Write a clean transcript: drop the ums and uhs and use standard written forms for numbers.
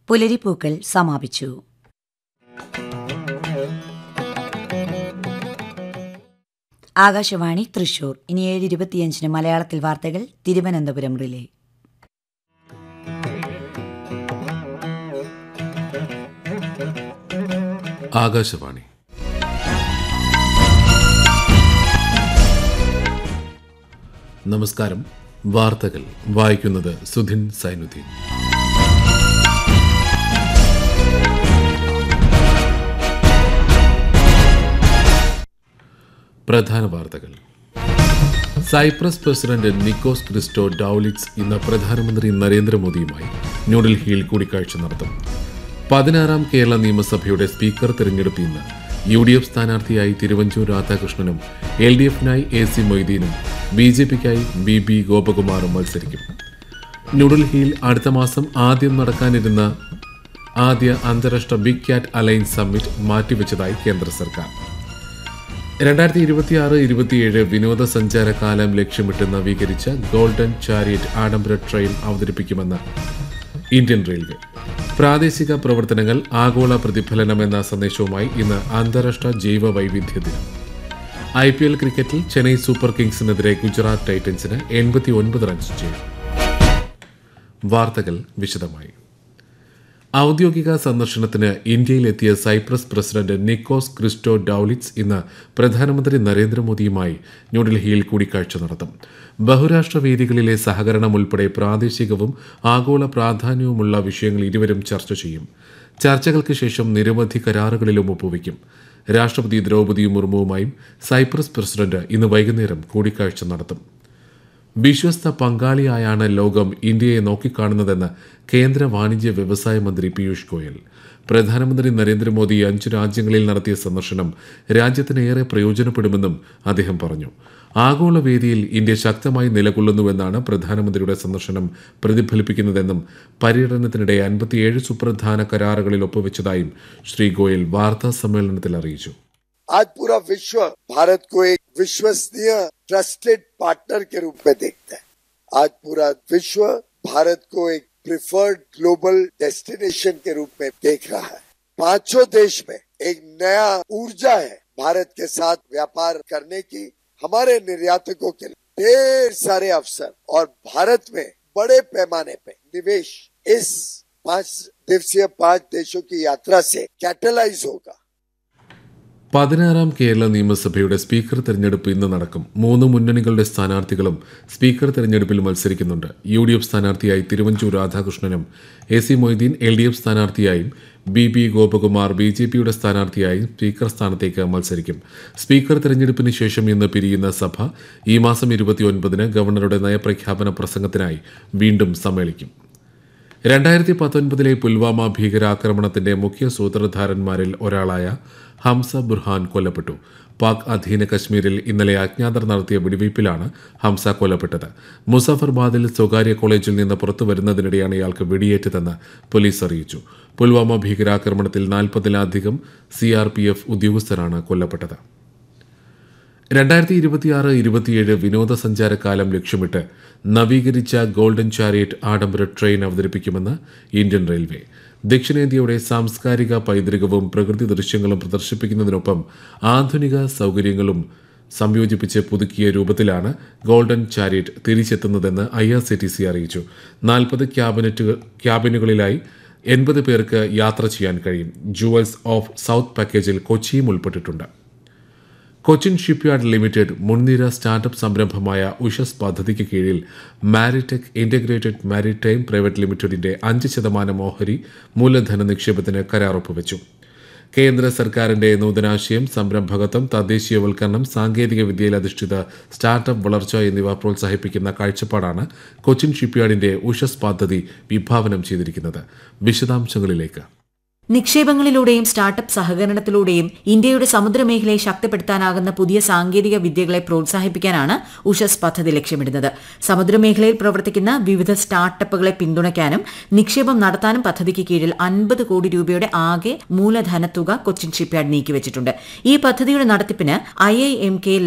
പുലരിപ്പൂക്കൾ സമാപിച്ചു. ആകാശവാണി തൃശൂർ. ഇനി 7:25 മലയാളത്തിൽ വാർത്തകൾ. തിരുവനന്തപുരം റിലേ. ആകാശവാണി. നമസ്കാരം. വാർത്തകൾ വായിക്കുന്നത് സുധിൻ സൈനുദ്ദീൻ. പ്രധാന വാർത്തകൾ. സൈപ്രസ് പ്രസിഡന്റ് നിക്കോസ് ക്രിസ്റ്റോ ഡൌലിറ്റ്സ് ഇന്ന് പ്രധാനമന്ത്രി നരേന്ദ്രമോദിയുമായി ന്യൂഡൽഹിയിൽ കൂടിക്കാഴ്ച നടത്തും. 16ാം കേരള നിയമസഭയുടെ സ്പീക്കർ തെരഞ്ഞെടുപ്പ് ഇന്ന്. UDF സ്ഥാനാർത്ഥിയായി തിരുവഞ്ചൂർ രാധാകൃഷ്ണനും LDFനായി AC മൊയ്തീനും BJPക്കായി BB ഗോപകുമാറും മത്സരിക്കും. ന്യൂഡൽഹിയിൽ അടുത്ത മാസം ആദ്യം നടക്കാനിരുന്ന ആദ്യ അന്താരാഷ്ട്ര ബിഗ് ക്യാറ്റ് അലയൻസ് സമ്മിറ്റ് മാറ്റിവെച്ചതായി കേന്ദ്ര സർക്കാർ. 2026-27 വിനോദസഞ്ചാര കാലം ലക്ഷ്യമിട്ട് നവീകരിച്ച ഗോൾഡൻ ചാരിയറ്റ് ആഡംബര ട്രെയിൻ അവതരിപ്പിക്കുമെന്ന് ഇന്ത്യൻ റെയിൽവേ. പ്രാദേശിക പ്രവർത്തനങ്ങൾ ആഗോള പ്രതിഫലനം എന്ന സന്ദേശവുമായി ഇന്ന് അന്താരാഷ്ട്ര ജൈവ വൈവിധ്യ ദിനം. IPL ക്രിക്കറ്റിൽ ചെന്നൈ സൂപ്പർ കിങ്സിനെതിരെ ഗുജറാത്ത് ടൈറ്റൻസിന് 89 റൺസ് ജയം. വാർത്തകൾ വിശദമായി. ഔദ്യോഗിക സന്ദർശനത്തിന് ഇന്ത്യയിലെത്തിയ സൈപ്രസ് പ്രസിഡന്റ് നിക്കോസ് ക്രിസ്റ്റോ ഡൌലിറ്റ്സ് ഇന്ന് പ്രധാനമന്ത്രി നരേന്ദ്രമോദിയുമായി ന്യൂഡൽഹിയിൽ കൂടിക്കാഴ്ച നടത്തും. ബഹുരാഷ്ട്ര വേദികളിലെ സഹകരണം ഉൾപ്പെടെ പ്രാദേശികവും ആഗോള പ്രാധാന്യവുമുള്ള വിഷയങ്ങൾ ഇരുവരും ചർച്ച ചെയ്യും. ചർച്ചകൾക്ക് ശേഷം നിരവധി കരാറുകളിലും ഒപ്പുവയ്ക്കും. രാഷ്ട്രപതി ദ്രൗപദി മുർമുവുമായും സൈപ്രസ് പ്രസിഡന്റ് ഇന്ന് വൈകുന്നേരം കൂടിക്കാഴ്ച നടത്തും. വിശ്വസ്ത പങ്കാളിയായാണ് ലോകം ഇന്ത്യയെ നോക്കിക്കാണുന്നതെന്ന് കേന്ദ്ര വാണിജ്യ വ്യവസായ മന്ത്രി പീയൂഷ് ഗോയൽ. പ്രധാനമന്ത്രി നരേന്ദ്രമോദി 5 രാജ്യങ്ങളിൽ നടത്തിയ സന്ദർശനം രാജ്യത്തിന് ഏറെ പ്രയോജനപ്പെടുമെന്നും അദ്ദേഹം പറഞ്ഞു. ആഗോള വേദിയിൽ ഇന്ത്യ ശക്തമായി നിലകൊള്ളുന്നുവെന്നാണ് പ്രധാനമന്ത്രിയുടെ സന്ദർശനം പ്രതിഫലിപ്പിക്കുന്നതെന്നും പര്യടനത്തിനിടെ 57 സുപ്രധാന കരാറുകളിൽ ഒപ്പുവെച്ചതായും ശ്രീ ഗോയൽ വാർത്താ സമ്മേളനത്തിൽ അറിയിച്ചു. आज पूरा विश्व भारत को एक विश्वसनीय ट्रस्टेड पार्टनर के रूप में देखता है. आज पूरा विश्व भारत को एक प्रिफर्ड ग्लोबल डेस्टिनेशन के रूप में देख रहा है. 500 देश में एक नया ऊर्जा है भारत के साथ व्यापार करने की. हमारे निर्यातकों के लिए ढेर सारे अवसर और भारत में बड़े पैमाने पे निवेश इस 5 दिवसीय 5 देशों की यात्रा से कैटलाइज होगा. 16ാം കേരള നിയമസഭയുടെ സ്പീക്കർ തെരഞ്ഞെടുപ്പ് ഇന്ന് നടക്കും. 3 മുന്നണികളുടെ സ്ഥാനാർത്ഥികളും സ്പീക്കർ തെരഞ്ഞെടുപ്പിൽ മത്സരിക്കുന്നുണ്ട്. UDF സ്ഥാനാർത്ഥിയായി Thiruvanchoor രാധാകൃഷ്ണനും AC Moideen LDF സ്ഥാനാർത്ഥിയായും BB Gopakumar BJPയുടെ സ്ഥാനാർത്ഥിയായും speaker സ്ഥാനത്തേക്ക് മത്സരിക്കും. സ്പീക്കർ തെരഞ്ഞെടുപ്പിന് ശേഷം ഇന്ന് പിരിയുന്ന സഭ ഈ മാസം 29-ന് ഗവർണറുടെ നയപ്രഖ്യാപന പ്രസംഗത്തിനായി വീണ്ടും സമ്മേളിക്കും. 2019 പുൽവാമ ഭീകരാക്രമണത്തിന്റെ മുഖ്യ സൂത്രധാരന്മാരിൽ ഒരാളായ ഹംസ ബുർഹാൻ കൊല്ലപ്പെട്ടു. പാക് അധീന കശ്മീരിൽ ഇന്നലെ അജ്ഞാതർ നടത്തിയ വെടിവയ്പിലാണ് ഹംസ കൊല്ലപ്പെട്ടത്. മുസഫർബാദിൽ സ്വകാര്യ കോളേജിൽ നിന്ന് പുറത്തുവരുന്നതിനിടെയാണ് ഇയാൾക്ക് വെടിയേറ്റതെന്ന് പോലീസ് അറിയിച്ചു. പുൽവാമ ഭീകരാക്രമണത്തിൽ 40-ലധികം CRPF ഉദ്യോഗസ്ഥരാണ് കൊല്ലപ്പെട്ടത്. 2026-27 വിനോദസഞ്ചാരകാലം ലക്ഷ്യമിട്ട് നവീകരിച്ച ഗോൾഡൻ ചാരിയറ്റ് ആഡംബര ട്രെയിൻ അവതരിപ്പിക്കുമെന്ന് ഇന്ത്യൻ റെയിൽവേ. ദക്ഷിണേന്ത്യയുടെ സാംസ്കാരിക പൈതൃകവും പ്രകൃതി ദൃശ്യങ്ങളും പ്രദർശിപ്പിക്കുന്നതിനൊപ്പം ആധുനിക സൗകര്യങ്ങളും സംയോജിപ്പിച്ച് പുതുക്കിയ രൂപത്തിലാണ് ഗോൾഡൻ ചാരിയറ്റ് തിരിച്ചെത്തുന്നതെന്ന് IRCTC അറിയിച്ചു. 40 ക്യാബിനുകളിലായി 80 പേർക്ക് യാത്ര ചെയ്യാൻ കഴിയും. ജുവൽസ് ഓഫ് സൗത്ത് പാക്കേജിൽ കൊച്ചിയും ഉൾപ്പെട്ടിട്ടുണ്ട്. കൊച്ചിൻ ഷിപ്പ്യാർഡ് ലിമിറ്റഡ് മുൻനിര സ്റ്റാർട്ടപ്പ് സംരംഭമായ ഉഷസ് പദ്ധതിക്ക് കീഴിൽ മാരിടെക് ഇന്റഗ്രേറ്റഡ് മാരിടൈം പ്രൈവറ്റ് ലിമിറ്റഡിന്റെ 5% ഓഹരി മൂലധന നിക്ഷേപത്തിന് കരാർ ഒപ്പുവെച്ചു. കേന്ദ്ര സർക്കാരിന്റെ നൂതനാശയം, സംരംഭകത്വം, തദ്ദേശീയവൽക്കരണം, സാങ്കേതിക വിദ്യയിൽ അധിഷ്ഠിത സ്റ്റാർട്ടപ്പ് വളർച്ച എന്നിവ പ്രോത്സാഹിപ്പിക്കുന്ന കാഴ്ചപ്പാടാണ് കൊച്ചിൻ ഷിപ്പ്യാർഡിന്റെ ഉഷസ് പദ്ധതി വിഭാവനം ചെയ്തിരിക്കുന്നത്. വിശദാംശങ്ങളിലേക്ക്. നിക്ഷേപങ്ങളിലൂടെയും സ്റ്റാർട്ടപ്പ് സഹകരണത്തിലൂടെയും ഇന്ത്യയുടെ സമുദ്രമേഖലയെ ശക്തിപ്പെടുത്താനാകുന്ന പുതിയ സാങ്കേതിക വിദ്യകളെ പ്രോത്സാഹിപ്പിക്കാനാണ് ഉഷസ് പദ്ധതി ലക്ഷ്യമിടുന്നത്. സമുദ്രമേഖലയിൽ പ്രവർത്തിക്കുന്ന വിവിധ സ്റ്റാർട്ടപ്പുകളെ പിന്തുണയ്ക്കാനും നിക്ഷേപം നടത്താനും പദ്ധതിക്ക് കീഴിൽ 50 കോടി രൂപയുടെ ആകെ മൂലധന തുക കൊച്ചിൻ ഷിപ്പ്യാർഡ് നീക്കിവച്ചിട്ടുണ്ട്. ഈ പദ്ധതിയുടെ നടത്തിപ്പിന് IIMK